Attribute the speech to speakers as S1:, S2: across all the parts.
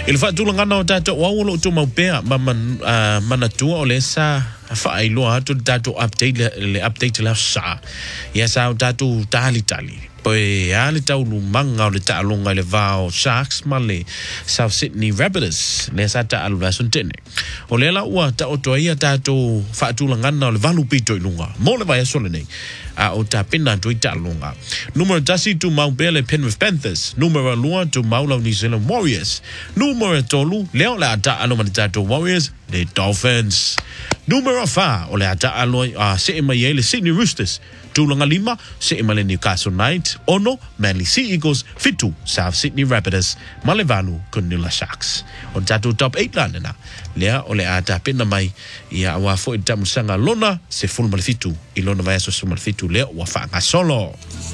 S1: Il fa tulangana o tato wawolo tu maupea manatua o le sa whaailoa atu tato update la sa. Ia sa o tato tali. Poe ale taulu manga o le taalonga le vao Sharks ma le South Sydney Rabbitohs le sa taalu la suntene. O le la ua ta o toia tato whaatulangana o le valu pito ilunga. Mo le vai asole nei. A o ta pina tui taalonga. Numero tasi tu maupea le Penrith Panthers. Numero lua tu maula New Zealand Warriors. Numero tolu leo le ata alo mani tato Warriors le Dolphins. Numero fa o le ata alo se ema ye le Sydney Roosters. Tulanga lima se ema le Newcastle Knights. Ono Manly Sea Eagles. Fitu South Sydney Rabbitohs. Malevanu Kunila Sharks. O tato top 8 lanena. Lea o le ata pina mai ia awa fo i tamusanga lona se fulu malifitu. I lona vai aso se malifitu lea ua whaanga solo.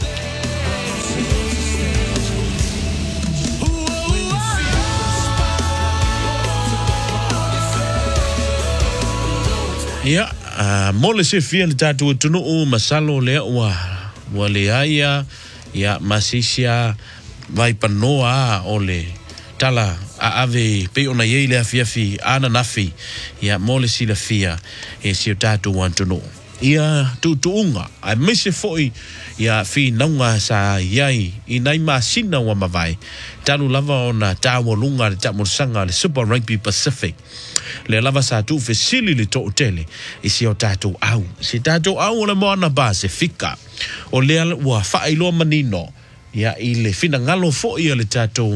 S1: Ia, mole se fia le tatu tunu o masalo lea ua le aia ia masisia vai panoa o le tala a ave pe ona ye le afiafi ana nafi ia mole si la fia e si o tatu wantuno ia tuunga a mese foi ia fi naunga sa iai i nai masina wa mavai talu lava ona tawa lunga le tamusanga le Super Rugby Pacific le lava sa tu fesili le to tele i si o tatu au si tatu au le moana base fika o le wa failo manino ia i le fina ngalo fo ia le tato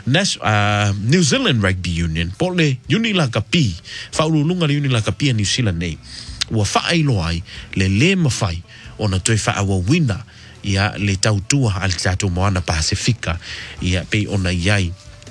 S1: New Zealand Rugby Union po le Unilakapi faululunga le Unilakapi New Zealand nei ua whaelo ai le mawhai ona toi whaawa wina ia le tautua al tato moana Pasifika ia pe ona iai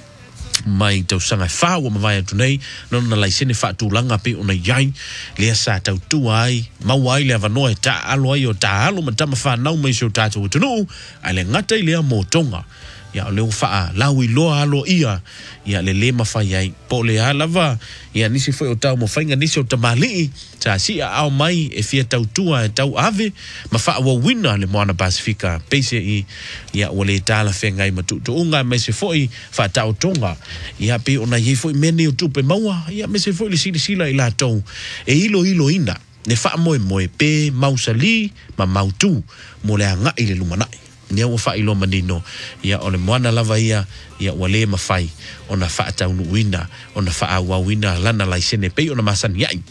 S1: mai tau sanga whaua mawai atu nei nona lai sene whaatulanga pe ona iai lea sa tautua ai maua ai le avanoa e ta alo ai o ta alo matama whanau mai seo tato utunu ai le ngata i lea motonga ia leo faa lau i loa alo ia le mawhai ai po le alava ia nisi foi o tau mo whainga nisi o tamali ta si au mai e fia tautua e tau ave ma faa wawina le moana Pasifika peise i ia o le tala whengai matuunga mai se foi faa tau tonga ia pe ona ye foi mene o tupe maua ia me se foi le sila i la tau e ilo ina ne faa moe pe mausali ma mautu mo le anga i le lumanai nia ua whailo manino ia o le moana lava ia wale mawhai ona whaataunu wina ona whaawawina lana laisene pei ona masani ai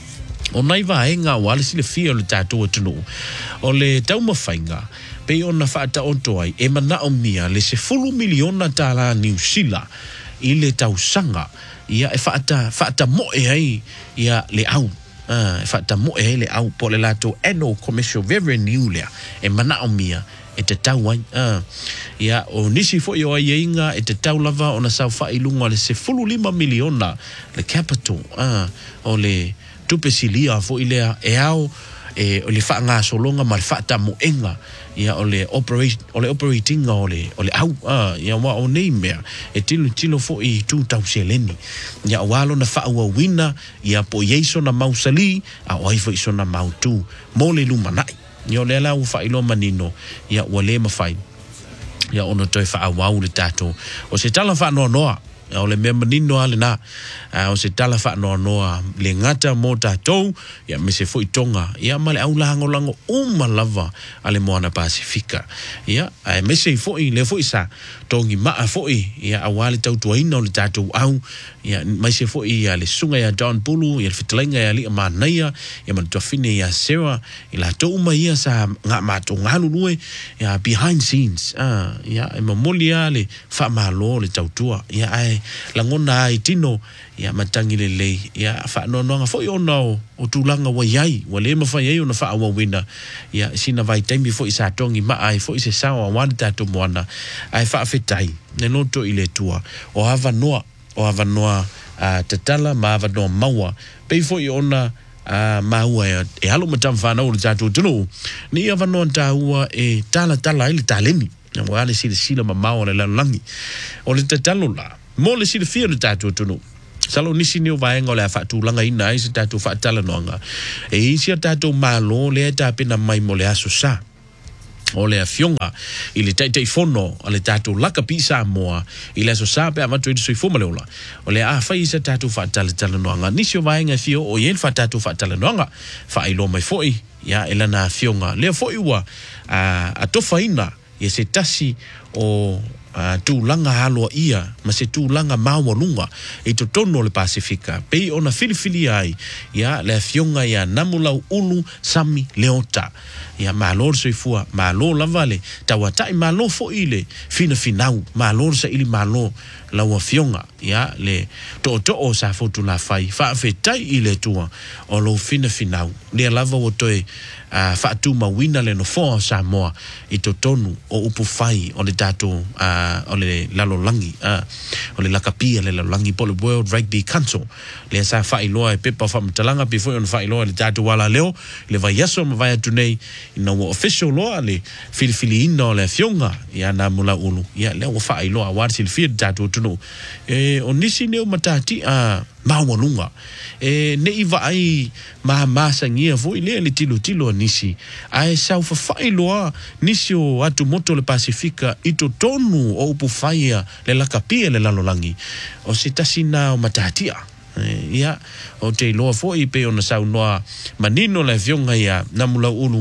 S1: o naiva enga wale sile fia o le tātua tunu o le tau mawhainga pei ona whaataoto ai e mana o mia le se 10 miliona tala New Zealand i le tau sanga ia e whaata moe ai ia le au e whaata moe ai le au po le lato annual commercial revenue lea e mana o mia e te tau ai ia o nisi fo yo ai inga e te tau lava ona sau whailunga le se 15 miliona le capital o le tupesilia fo ilea e au o le whaanga solonga ma le whaata moenga ia o le operating o le au ia wa o nei mea e tilo fo i tu tau seleni ia walo na whaua wina ia po yeiso na mausali a o haifo iso na mautu mo le lumanai ia o le ala u whailo manino ia ua le mawhai ia ono toi whaawau le tato o se tala whaanoa noa o le mea manino ale na o se tala whaanoa noa le ngata mo tatou ia me se fo i tonga ia ma le au lango lava ale moana Pasifika ia me se fo i le fo i sa tongi maa fo i ia awale tau tuaina o le tatou au ia mai se fo i le sunga ia Don Pulu ia le fitalenga ia li amanaia ia manatuafine ia Sarah ila tau ma ia sa ngā mato ngalu lue ia behind scenes ia e mamoli ia le whamalo le tautua ia ai langona ai tino ia matangi le ia whaanonoanga fo i ona o tūlanga wa iai wa le mawhai ai ona whaawa wina ia sina vai taimi fo i sa tongi maa ai fo i se sawa wani tato moana ai whaafetai ne noto i le tua o hava noa tatala ma hava noa maua pei fo i ona maua e halo matam whanau le tato tunu ni hava noa tahua e tala ele taleni na wale sila ma maua le langi o le tatalo la mo le sila fia le tato tunu salo nisi ni o vaenga o le whaatulanga ina ai se tato whaatala noanga e isi a tato malo le ta pena mai mo le aso sa o le afionga i le tai fono o le tatu laka pisa moa i le so sape amatu i sui fuma leola o le a fai sa tatu fatale talanoanga nisio vaenga fio o yen fa tatu fatale noanga fa ilo mai foi ya elana afionga le foi wa a tofaina ye se tasi o tu langa halo ia ma se tu langa maunga e to tono le Pasifika pe ona filifili ai ya le fionga ya namula ulu sami leota ya malor se fua malo la vale tawatai malo fo ile fina finau malo sa ili malo la wa fionga ya le to o sa fotu la fai fa fetai ile tua o lo fina finau le lava o toe fa tu mawina le no fo sa moa i to tonu o upu fai o le tato o le lalolangi o le lakapia le lalolangi po le World Rugby Council le sa fai loa e pepa fa mtalanga before on fai loa le tato wala leo le vai yaso ma vai tunei ina wo official loa le filifili ina le fionga ya na mula ulu ya le wo fai loa war sil fi tato tuno o nisi neo matati mawanunga ne iva ai masa ngia vo ile le tilo nisi ai sa fa fai loa nisi o atu moto le Pasifika ito tonu o upu faia le lakapia le lalolangi o sitasina o matatia ya o te loa fo i pe ona sau noa manino le fionga ya namula ulu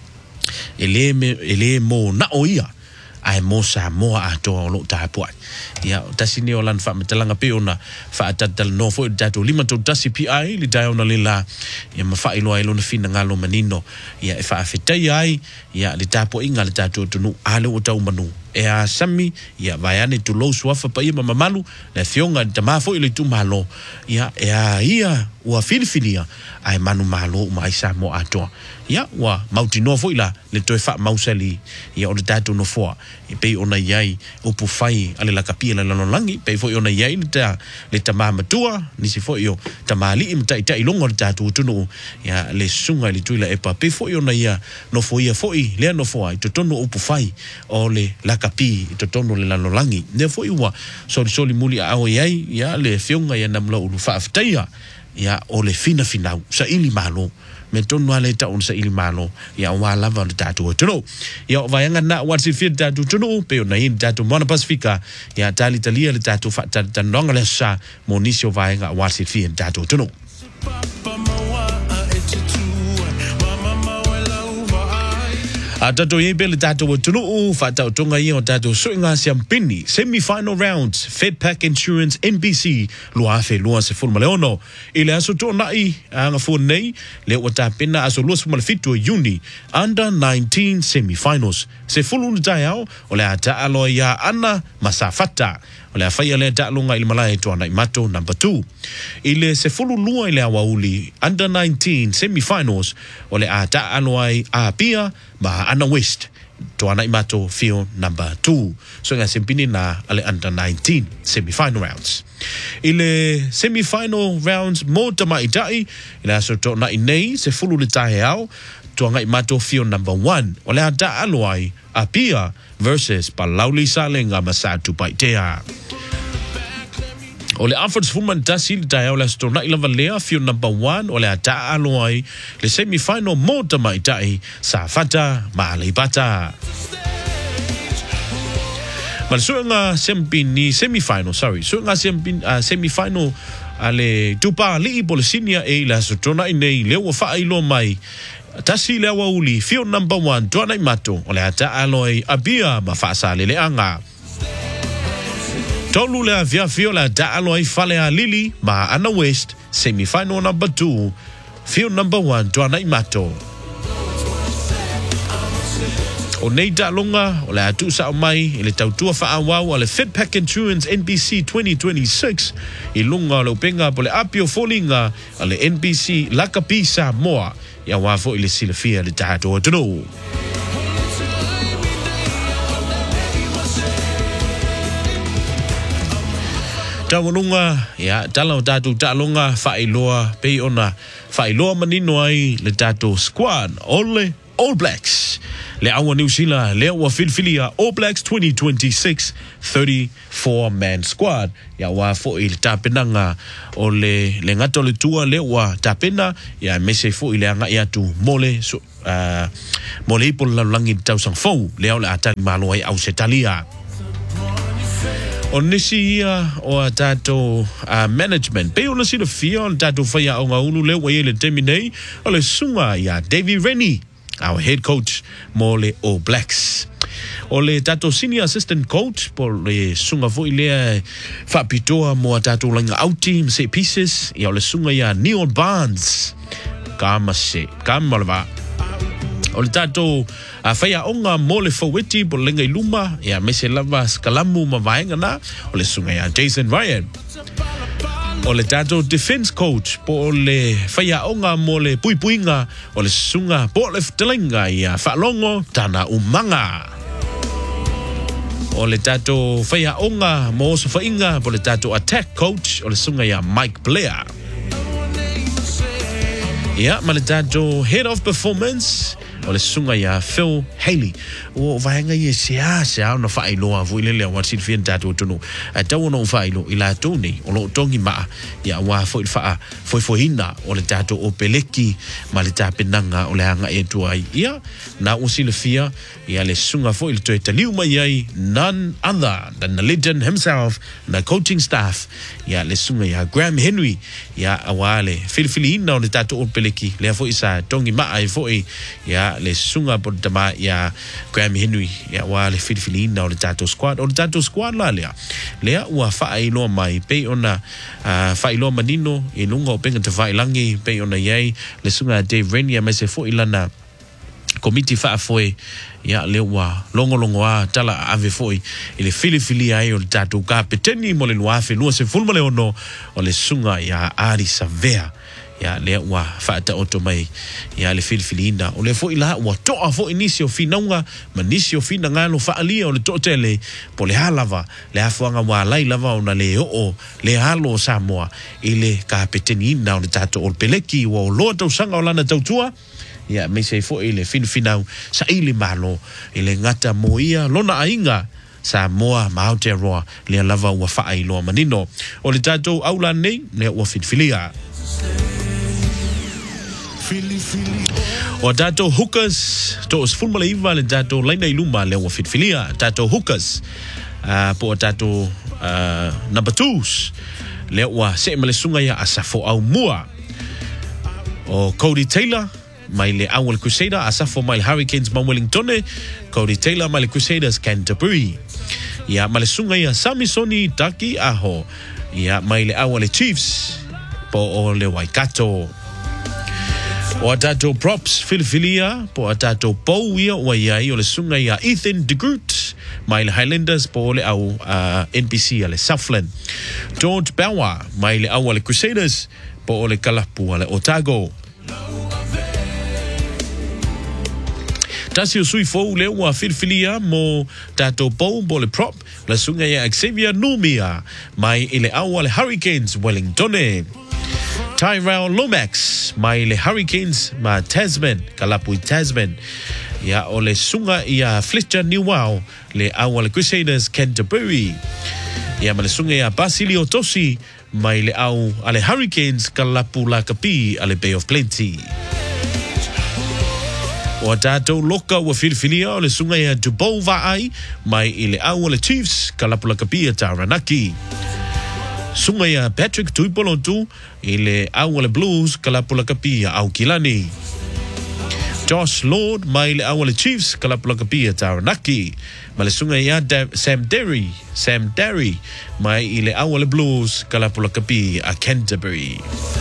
S1: ele mo na oia ai mo sa mo ato lo tapua ya tasini olan fa metalanga pe ona fa tatal no fo dato lima to tasi pi ai li dai ona lila ya ma fa ilo na fina ngalo manino ya fa afetai ai ya li tapo inga li tato tunu ale o tau manu e a sami ya vaiane tu lo suafa pa ima mamalu le fionga tama fo ile tu malo ya e a ia wa filifilia ai manu malo mai sa mo ato ya wa mautino fo ila le toe fa mausali ya o tato no fo e pe ona yai o pu fai ale la kapia la langi pe fo ona yai le tama matua ni si fo yo tamali imta ita ilongo le tato tunu ya le sunga le tuila e pa pe fo ona ya no fo ia fo i le no fo ai to tono o pu fai o le la kapi to tono le langi ne fo iwa soli muli a o yai ya le fionga ya namla ulu fa aftaia ya o le fina sa ili malo me tonu ale ta on sa ili malo ya wa lava le tatu tuno ya vayanga na what's if tatu tuno pe na in tatu mona Pasifika ya tali talia le tatu fa tanonga le sa monisio vayanga what's if tatu tuno Tato yebele tato wa tunu fa tau tonga i o tato suinga siampini semi-final rounds Fedpac Insurance NBC lua fe lua se fulma leono ile aso tona i anga fu nei le o tapena aso lua fulma fitu Juni under 19 semi-finals se fulu ndayao ole ata alo ya ana masafata ole afai le ta lunga il malai to na mato number 2 ile se fulu lua ile awauli under 19 semi-finals ole ata alo ai apia ba ana West to ana mato field number 2 so nga sempini na ale under 19 semi-final rounds ile semi-final rounds mo tama itai ile so to na inei se fulu le taheao to nga mato field number 1 ole ata alo ai apia versus Palauli Salenga Masatu Paitea ole Alfred Fuman Tasil Tayola Stona Ilavalea field number 1 ole ata aloi le semi-final mota maitai Safata Malibata mal suanga sempini semi-final suanga semi-final ale tupa li polisinia e la Stona inei lewa fa ilo mai tasi lewa uli field number 1 tuana mato ole ata aloi abia mafasa lele anga tolu le avia fiola da aloi fale a Lili ma ana West semi-final number 2 field number 1 tuana mato o nei da longa o le atu sa mai ele tautua fa awau ale Fedpac Insurance NBC 2026 i lunga le penga pole apio folinga ale NBC lakapisa moa ya wafo ile silafia le tato tunu tawalunga ya tala tatu talunga failoa pe ona failoa manino ai le tatu squad ole All Blacks. Le awa New Zealand le wa Filfilia All Blacks 2026 34-man squad. Ya wa fo il tapenanga o le ngato le tua le wa tapena ya mese fo ile anga ya tu mole so mole ipol la langi tau sang fo le au le atali malo ai au setalia. O nisi ia o tato management. Pe ona sina fia o tato whaia o ngā unu le wai le temi nei o le sunga ia Davy Rennie, our head coach mo le All Blacks. O le tato senior assistant coach po le sunga fo ilea whapitoa mo tato langa auti mse pieces ia o le sunga ia Neil Barnes. Kamalava. O le tato whaia onga mo le faweti po lenga iluma ia mese lava skalamu mawaenga na o le sunga ia Jason Ryan. O le tato defense coach po le whaia onga mo le puipuinga o le sunga po le ftelenga ia whalongo tana umanga. O le tato whaia onga mo sa whainga po le tato attack coach o le sunga ia Mike Blair. Ia ma le tato head of performance o le sunga ia Phil Haley. O vaenga ia sea na whaailoa vo ilelea watsin fian tato tunu. Tau ono whailo ila tōni o lo tongi maa ia wa fo ilfaa foifoina o le tato o peleki ma le tapenanga o le hanga e tuai. Ia na usile fia ia le sunga fo il toe taliu mai ai none other than the legend himself na coaching staff. Ia le sunga ia Graham Henry ia awale filifiliina o le tato o peleki le fo isa tongi maa e fo ia le sunga po tama ia Graham Henry ia wa le filifiliina o le tato squad la lea ua whaailoa mai pe ona whaailoa manino i lunga o penga te whailangi pe ona iei le sunga Dave Rennie me se fo ilana komiti whaafoe ia le ua longo a tala ave foi i le filifilia ai o le tato kapeteni mo le luafe lua se fulma le ono o le sunga ia Ari Savea. Ya le wa fata otomai ya le filfilina o le fo ila wa to fo inisio finaunga manisio fina ngalo fa alia o le totele po le halava le afuanga wa lai lava ona le o le halo Samoa ile kapeteni na o le tato o peleki wa lo to sanga o lana tautua ya me se fo ile finfinau sa ile malo ile ngata moia lona ainga Samoa Aotearoa le lava wa fa ailo manino o le tato aula nei le wa filfilia. O tato hookers to os fulmala iwa le tato laina iluma le wa fitfilia tato hookers po tato number 2s le wa se male sunga ya asafo au mua o Cody Taylor mai le Awal Crusader asafo mai Hurricanes ma Wellington Cody Taylor mai le Crusaders Canterbury ya male sunga ya Samisoni Taki Aho ya mai le Awal Chiefs po o le Waikato. O atato props Filfilia po atato Pauia wa iai o le sunga ia Ethan de Groot mai le Highlanders po le au NPC ale Southland. George Bauer mai le au ale Crusaders po o le Kalapu ale Otago. Tasi o sui fou le ua Filfilia mo tato Pau po le prop le sunga ia Xavier Numia mai ile au ale Hurricanes Wellington. Tyrell Lomax mai le Hurricanes ma Tasman Kalapui Tasman ya o le sunga ia Fletcher Newell le au Crusaders Canterbury ya ma le sunga ia Basilio Tosi mai le au ale Hurricanes Kalapu Lakapi ale Bay of Plenty. O tato loka wa Filfilia o le sunga ia Dubou Vaai mai ile au le Chiefs Kalapu Lakapi Taranaki. Sunga ia Patrick Tuipolotu ile au le Blues Kalapula Kapia au Kilani. Josh Lord mai le au le Chiefs Kalapula Kapia Taranaki. Ma le sunga ia Sam Derry mai ile au le Blues Kalapula Kapia a Canterbury.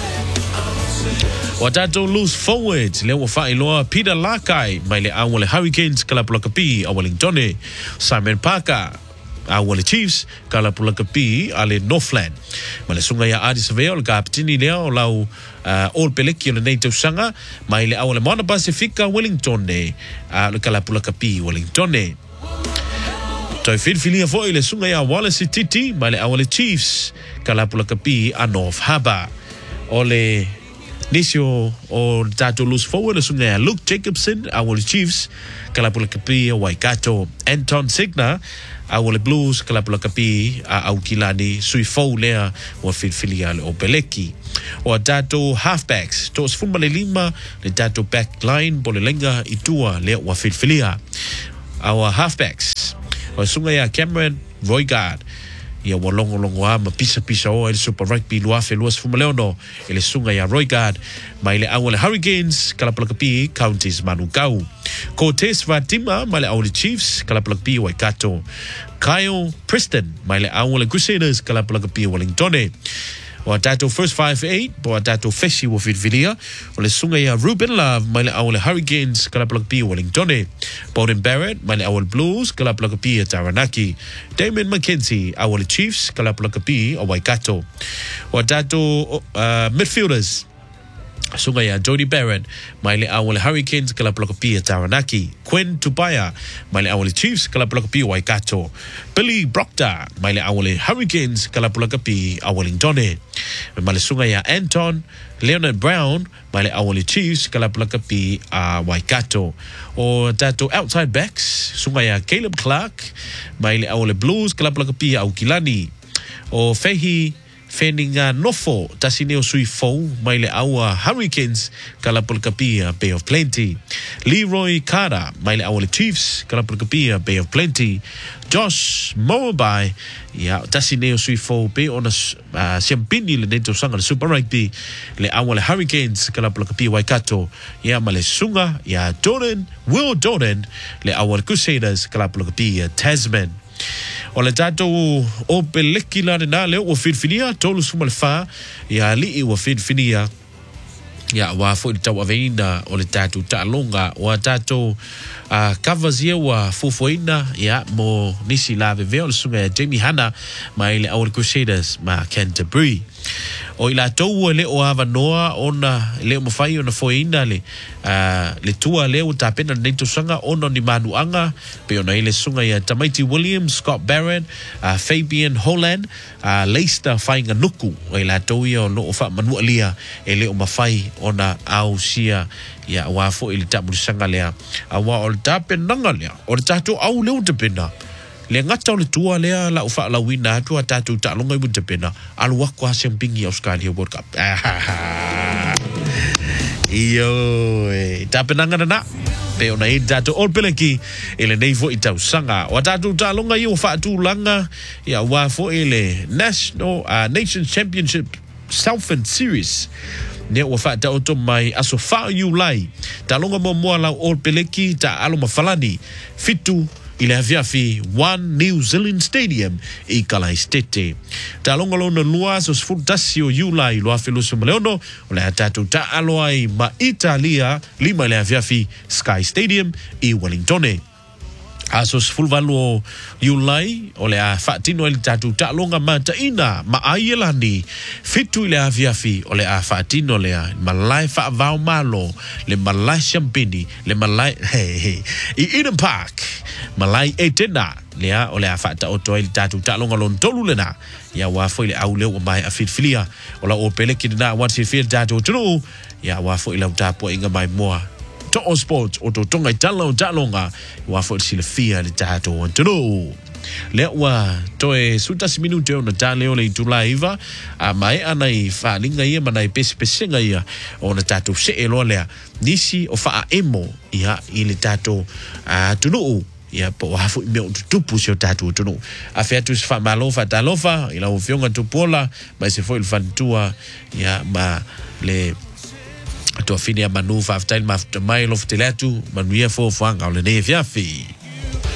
S1: O tato loose forward le wa whaailoa Peter Lakai mai le au le Hurricanes Kalapula Kapia a Wellington. Simon Parker Awale Chiefs Kalapula Kapi ale Northland. Ma le sunga ia Adi Savea o le kapitini lea o lau All Peleki o le nei tausanga mai le awale Moana Pasifika Wellington le Kalapula Kapi Wellington. Toi filfilia foi le sunga ia Wallace Titi mai le awale Chiefs Kalapula Kapi a North Harbour. O le Nisio o tato loose forward sunga ya Luke Jacobson awole Chiefs kalapula kapi Waikato. Anton Signa awole Blues kalapula kapi Aukilani Suifou lea wa filiale o Peleki. O tato halfbacks tos funmale lima le tato backline bolelenga itua lea wa filia. Our halfbacks o sunga ya Cameron Roygard ia walongo ama pisa o el Super Rugby luafe luas fumaleono ele sunga ya Roygard maile awale Hurricanes kalapalakapi Counties Manukau. Cortez Vatima maile awale Chiefs kalapalakapi Waikato. Kyle Preston maile awale Crusaders kalapalakapi Wellington. Watato first 5-8 Watato Feshi wa Fitvilia ole sunga ya Ruben Love maile awale Hurricanes kalapalakapi Wellington. Bowden Barrett maile awale Blues kalapalakapi Taranaki. Damon McKenzie awale Chiefs kalapalakapi Waikato. Watato midfielders sunga ya Jody Barrett maile awale Hurricanes kalapalakapi Taranaki. Quinn Tupaya maile awale Chiefs kalapalakapi Waikato. Billy Proctor maile awale Hurricanes kalapalakapi Wellington. Maile sunga ya Anton Leonard Brown maile awale Chiefs kalapalakapi Waikato. O tato outside backs sunga ya Caleb Clark maile awale Blues kalapalakapi Aukilani. O Fehi Feninga Nofo Tasineo Suifou maile awa Hurricanes kalapalakapi Bay of Plenty. Leroy Carter maile awale Chiefs kalapalakapi Bay of Plenty. Josh Moabai ya Tasineo Suifou pe ona siampini le neto sanga le Super Rugby le awale Hurricanes kalapalakapi Waikato ya male sunga ya Will Jordan le awale Crusaders kalapalakapi Tasman. Ole tato o Peleki la na leo o Fitfinia tolu sumalfa ya li o Fitfinia ya wa fo tawa veina ole tato talonga wa tato kavazia wa fufoina ya mo nisi la veo sunga ya Jamie Hanna maile awal Crusaders ma Canterbury. O ila tau le o avanoa ona le mo fai ona foina le tua le o tapena neto sanga ona ni manuanga pe ona ile sunga ya Tamaiti Williams, Scott Barrett, Fabian Holland, Leicester fainga nuku o ila tau ia o no fa manualia ele o mafai ona au sia ya wafo ile tamu sanga lea awa o tapenanga lea o tato au le utapena le ngata o le tua lea la ufa la wina tua tato talonga ibu tapena alua kwa sempingi Australia World Cup. Iyo tapenanga na pe ona i tato o Peleki ele neifo i tau sanga o tato talonga i o fa tu langa ya wafo ile Nations Championship Southern Series ne wa fa ta oto mai aso fa Julai talonga mo la o Peleki ta alo mafalani fitu ile aviafi One New Zealand Stadium i Kalaistete talonga lo na lua so sfurtasio Julai lo afelo somaleono ole tatu ta alo ai ma Italia lima ile aviafi Sky Stadium i Wellington. Asos fulvalo Julai ole a fatino el tatu talonga mataina ma aielani fitu ile aviafi ole a fatino le malai fa vau malo le malai champini le malai i Eden Park malai etena lea ole a fata oto el tatu talonga lon tolu lena ya wafo ile au leo mai a Fitfilia ola o Peleki na wat fil tatu tunu ya wafo ile utapo inga mai moa to o sports o to tonga talonga wa fo sile fia le tato ontro le wa to e sutas minute ona tale ole tu live a mai ana i fa linga ia mana i pesenga ia ona tato se elolea nisi o fa emo ia ile tato tunu ia po wa fo me tupu se tato tunu a fe tu fa malofa talofa ila o fionga tupola mai se fo il fantua ia ma le to finia manu fa after mile of telatu manuia fo fanga ole ne fiafi